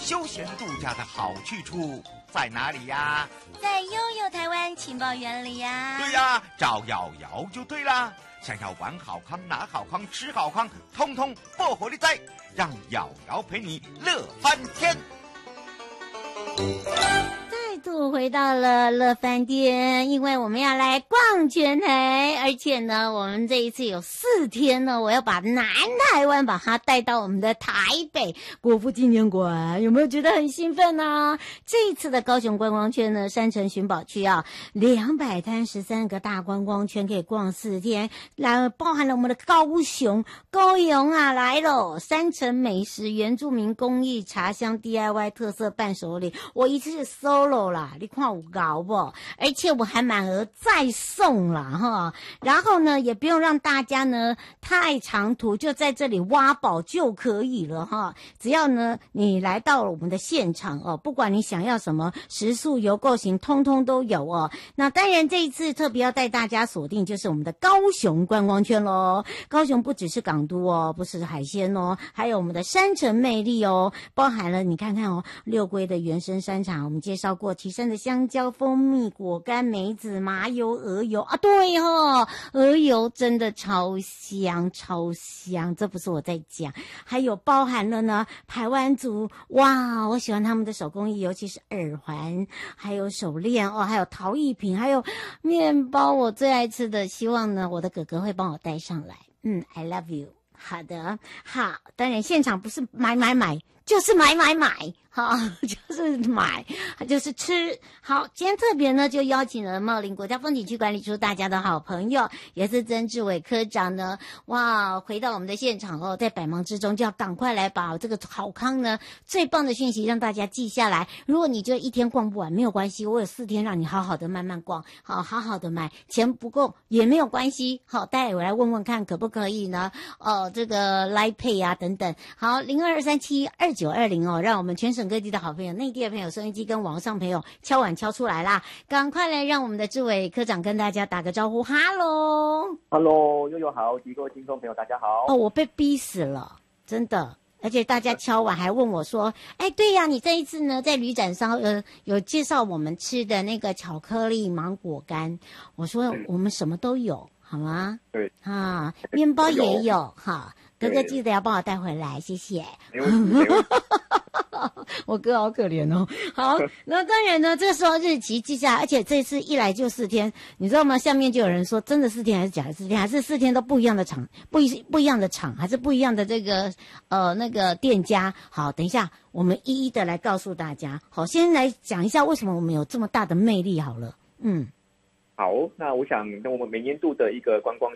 休闲度假的好去处在哪里呀？ 在悠悠台湾情报园里呀。 对呀，找瑶瑶就对啦。想要玩好康、拿好康、吃好康，通通不火力在，让瑶瑶陪你乐翻天。 再度回到了乐饭店，因为我们要来逛全台，而且呢，我们这一次有4天呢，我要把南台湾把它带到我们的台北国父纪念馆，有没有觉得很兴奋呢？这一次的高雄观光圈呢，山城寻宝区啊，213个大观光圈可以逛4天，来包含了我们的高雄啊来了，山城美食、原住民工艺、茶香 DIY 特色伴手礼，我一次是 solo 啦，你看我搞不？而且我还满额再送啦哈。然后呢，也不用让大家呢太长途，就在这里挖宝就可以了哈。只要呢你来到了我们的现场哦，不管你想要什么食宿游购行，通通都有哦。那当然这一次特别要带大家锁定就是我们的高雄观光圈咯。高雄不只是港都哦，不是海鲜哦，还有我们的山城魅力哦，包含了你看看哦，六龟的原生山场，我们介绍过旗山的香蕉、蜂蜜、果干、梅子、麻油、鹅油啊，对哦，鹅油真的超香，这不是我在讲，还有包含了呢排湾族，哇，我喜欢他们的手工艺，尤其是耳环，还有手链哦，还有陶艺品，还有面包，我最爱吃的，希望呢我的哥哥会帮我带上来。I love you。好的，好，当然现场不是买，就是买，好，就是买，就是吃。好，今天特别呢，就邀请了茂林国家风景区管理处大家的好朋友，也是曾志伟科长呢，哇，回到我们的现场哦，在百忙之中就要赶快来把这个好康呢，最棒的讯息让大家记下来。如果你就一天逛不完，没有关系，我有4天让你好好的慢慢逛，好好的买，钱不够也没有关系，好，待会我来问问看可不可以呢？这个 Line Pay 啊等等，好，02372920哦，让我们全省各地的好朋友、内地的朋友、收音机跟网上朋友敲碗敲出来啦！赶快来让我们的志伟科长跟大家打个招呼，哈喽， 悠悠好，各位听众朋友大家好。 哦，我被逼死了，真的。而且大家敲碗还问我说：“哎，对呀，你这一次呢，在旅展上有介绍我们吃的那个巧克力芒果干。”我说：“我们什么都有，好吗？” 对啊，面包也有哈。哥哥记得要帮我带回来，谢谢。 没问题。 我哥好可怜哦。好，那当然呢，这时候日期记下来，而且这次一来就4天，你知道吗？下面就有人说，真的4天还是假的4天，还是4天都不一样的场，不一样的场，还是不一样的这个那个店家。好，等一下我们一一的来告诉大家。好，先来讲一下为什么我们有这么大的魅力好了。 好，那我想，我们每年度的一个观光